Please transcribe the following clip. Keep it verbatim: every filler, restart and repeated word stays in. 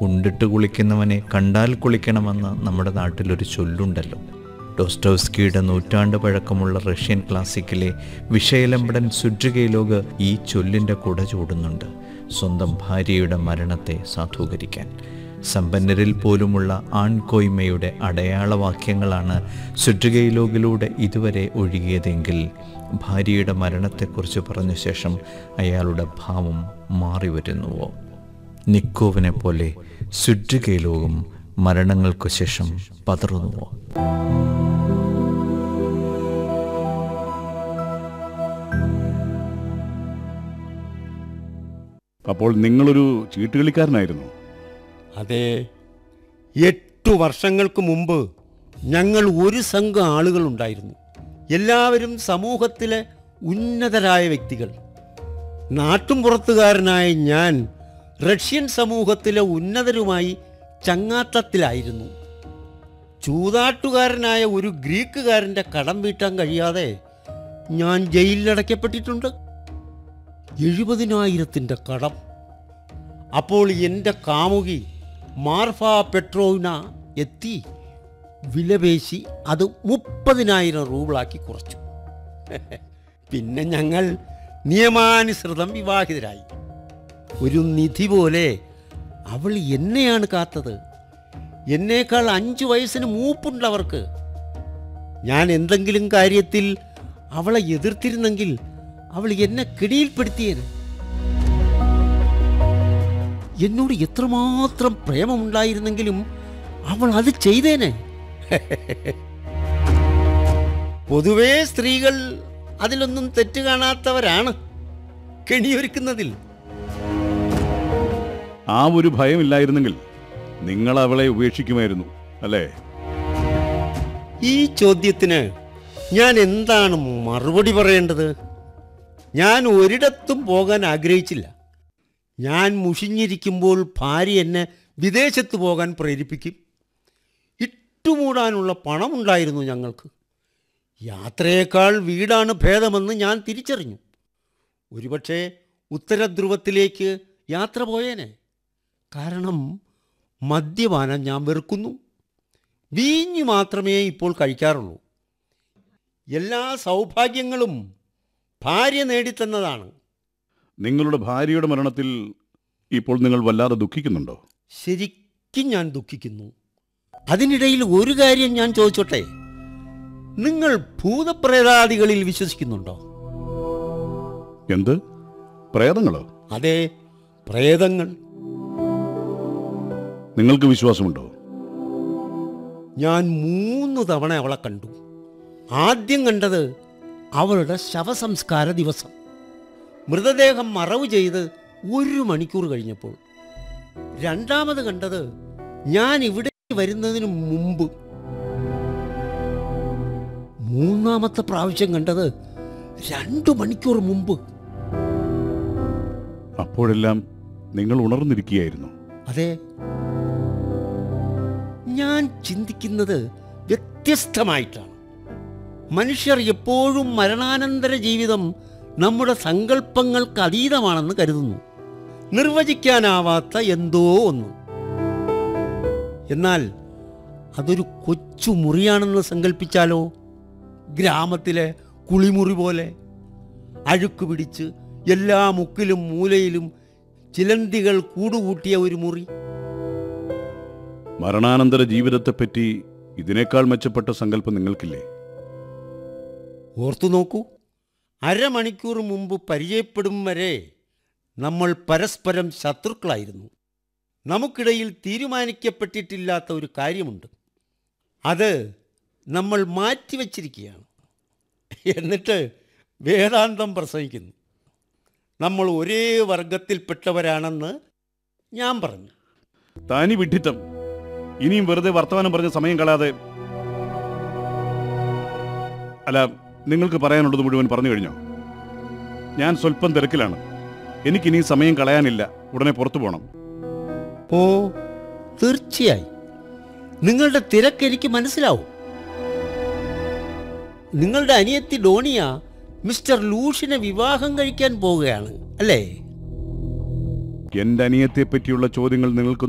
ഉണ്ടിട്ട് കുളിക്കുന്നവനെ കണ്ടാൽ കുളിക്കണമെന്ന് നമ്മുടെ നാട്ടിലൊരു ചൊല്ലുണ്ടല്ലോ. ഡോസ്റ്റോവ്സ്കിയുടെ നൂറ്റാണ്ട് പഴക്കമുള്ള റഷ്യൻ ക്ലാസിക്കിലെ വിഷയലമ്പടൻ സുഡ്രിഗെയിലോഗ് ഈ ചൊല്ലിൻ്റെ കുട ചൂടുന്നുണ്ട്, സ്വന്തം ഭാര്യയുടെ മരണത്തെ സാധൂകരിക്കാൻ. സമ്പന്നരിൽ പോലുമുള്ള ആൺകോയ്മയുടെ അടയാളവാക്യങ്ങളാണ് സുഡ്രിഗെയിലോഗിലൂടെ ഇതുവരെ ഒഴുകിയതെങ്കിൽ ഭാര്യയുടെ മരണത്തെക്കുറിച്ച് പറഞ്ഞ ശേഷം അയാളുടെ ഭാവം മാറിവരുന്നുവോ? നിക്കോവിനെ പോലെ സുഡ്രിഗെയിലോഗും മരണങ്ങൾക്കു ശേഷം പതറുന്നുവോ? അപ്പോൾ നിങ്ങളൊരു ചീട്ടുകളിക്കാരനായിരുന്നു? അതെ, എട്ടു വർഷങ്ങൾക്ക് മുമ്പ് ഞങ്ങൾ ഒരു സംഘം ആളുകളുണ്ടായിരുന്നു. എല്ലാവരും സമൂഹത്തിലെ ഉന്നതരായ വ്യക്തികൾ. നാട്ടുംപുറത്തുകാരനായ ഞാൻ റഷ്യൻ സമൂഹത്തിലെ ഉന്നതരുമായി ചങ്ങാത്തത്തിലായിരുന്നു. ചൂതാട്ടുകാരനായ ഒരു ഗ്രീക്കുകാരൻ്റെ കടം വീട്ടാൻ കഴിയാതെ ഞാൻ ജയിലിലടയ്ക്കപ്പെട്ടിട്ടുണ്ട്. എഴുപതിനായിരത്തിൻ്റെ കടം. അപ്പോൾ എൻ്റെ കാമുകി മാർഫ പെട്രോവിന എത്തി വിലപേശി അത് മുപ്പതിനായിരം റൂബിളാക്കി കുറച്ചു. പിന്നെ ഞങ്ങൾ നിയമാനുസൃതം വിവാഹിതരായി. ഒരു നിധി പോലെ അവൾ എന്നെയാണ് കാത്തത്. എന്നേക്കാൾ അഞ്ചു വയസ്സിന് മൂപ്പുണ്ടവർക്ക്. ഞാൻ എന്തെങ്കിലും കാര്യത്തിൽ അവളെ എതിർത്തിരുന്നെങ്കിൽ അവൾ എന്നെ കിടിയിൽപ്പെടുത്തിയേന്. എന്നോട് എത്രമാത്രം പ്രേമമുണ്ടായിരുന്നെങ്കിലും അവൾ അത് ചെയ്തേനെ. പൊതുവേ സ്ത്രീകൾ അതിലൊന്നും തെറ്റ് കാണാത്തവരാണ് കെണിയൊരുക്കുന്നതിൽ. ആ ഒരു ഭയമില്ലായിരുന്നെങ്കിൽ നിങ്ങൾ അവളെ ഉപേക്ഷിക്കുമായിരുന്നു അല്ലേ? ഈ ചോദ്യത്തിന് ഞാൻ എന്താണ് മറുപടി പറയേണ്ടത്? ഞാൻ ഒരിടത്തും പോകാൻ ആഗ്രഹിച്ചില്ല. ഞാൻ മുഷിഞ്ഞിരിക്കുമ്പോൾ ഭാര്യ എന്നെ വിദേശത്ത് പോകാൻ പ്രേരിപ്പിക്കും. ഇട്ടുമൂടാനുള്ള പണമുണ്ടായിരുന്നു ഞങ്ങൾക്ക്. യാത്രയേക്കാൾ വീടാണ് ഭേദമെന്ന് ഞാൻ തിരിച്ചറിഞ്ഞു. ഒരുപക്ഷെ ഉത്തരധ്രുവത്തിലേക്ക് യാത്ര പോയേനെ. കാരണം മദ്യപാനം ഞാൻ വെറുക്കുന്നു. വീഞ്ഞു മാത്രമേ ഇപ്പോൾ കഴിക്കാറുള്ളൂ. എല്ലാ സൗഭാഗ്യങ്ങളും ഭാര്യ നേടിത്തന്നതാണ്. നിങ്ങളുടെ ഭാര്യയുടെ മരണത്തിൽ ഇപ്പോൾ നിങ്ങൾ വല്ലാതെ ദുഃഖിക്കുന്നുണ്ടോ? ശരിക്കും ഞാൻ ദുഃഖിക്കുന്നു. അതിനിടയിൽ ഒരു കാര്യം ഞാൻ ചോദിച്ചോട്ടെ, നിങ്ങൾ ഭൂതപ്രേതാദികളിൽ വിശ്വസിക്കുന്നുണ്ടോ? എന്ത്? പ്രേതങ്ങളോ? അതെ, പ്രേതങ്ങൾ. നിങ്ങൾക്ക് വിശ്വാസമുണ്ടോ? ഞാൻ മൂന്ന് തവണ അവളെ കണ്ടു. ആദ്യം കണ്ടത് അവളുടെ ശവസംസ്കാര ദിവസം. മൃതദേഹം മറവ് ചെയ്ത് ഒരു മണിക്കൂർ കഴിഞ്ഞപ്പോൾ. രണ്ടാമത് കണ്ടത് ഞാൻ ഇവിടെ വരുന്നതിന് മുമ്പ്. മൂന്നാമത്തെ പ്രാവശ്യം കണ്ടത് രണ്ടു മണിക്കൂർ മുമ്പ്. അപ്പോഴെല്ലാം നിങ്ങൾ ഉണർന്നിരിക്കുകയായിരുന്നു? അതെ. ഞാൻ ചിന്തിക്കുന്നത് വ്യത്യസ്തമായിട്ടാണ്. മനുഷ്യർ എപ്പോഴും മരണാനന്തര ജീവിതം നമ്മുടെ സങ്കല്പങ്ങൾക്ക് അതീതമാണെന്ന് കരുതുന്നു. നിർവചിക്കാനാവാത്ത എന്തോ ഒന്ന്. എന്നാൽ അതൊരു കൊച്ചു മുറിയാണെന്ന് സങ്കല്പിച്ചാലോ? ഗ്രാമത്തിലെ കുളിമുറി പോലെ അഴുക്ക് പിടിച്ച് എല്ലാ മുക്കിലും മൂലയിലും ചിലന്തികൾ കൂടുകൂട്ടിയ ഒരു മുറി. മരണാനന്തര ജീവിതത്തെപ്പറ്റി ഇതിനേക്കാൾ മെച്ചപ്പെട്ട സങ്കല്പം നിങ്ങൾക്കില്ലേ? ഓർത്തു നോക്കൂ, അരമണിക്കൂർ മുമ്പ് പരിചയപ്പെടും വരെ നമ്മൾ പരസ്പരം ശത്രുക്കളായിരുന്നു. നമുക്കിടയിൽ തീരുമാനിക്കപ്പെട്ടിട്ടില്ലാത്ത ഒരു കാര്യമുണ്ട്. അത് നമ്മൾ മാറ്റിവെച്ചിരിക്കുകയാണ്. എന്നിട്ട് വേദാന്തം പ്രസംഗിക്കുന്നു. നമ്മൾ ഒരേ വർഗത്തിൽപ്പെട്ടവരാണെന്ന് ഞാൻ പറഞ്ഞു. താനി വിഡ്ഢിത്തം. ഇനിയും വെറുതെ വർത്തമാനം പറഞ്ഞ സമയം കളയാതെ. അല്ല, നിങ്ങൾക്ക് പറയാനുള്ളത് മുഴുവൻ പറഞ്ഞു കഴിഞ്ഞോ? ഞാൻ സ്വല്പം തിരക്കിലാണ്. എനിക്കിനി സമയം കളയാനില്ല. ഉടനെ പുറത്തു പോകണം. ഓ, തീർച്ചയായും നിങ്ങളുടെ തിരക്ക് എനിക്ക് മനസ്സിലാവും. നിങ്ങളുടെ അനിയത്തി ഡോണിയ മിസ്റ്റർ ലൂഷിനെ വിവാഹം കഴിക്കാൻ പോവുകയാണ് അല്ലേ? എൻ്റെ അനിയത്തെ പറ്റിയുള്ള ചോദ്യങ്ങൾ നിങ്ങൾക്ക്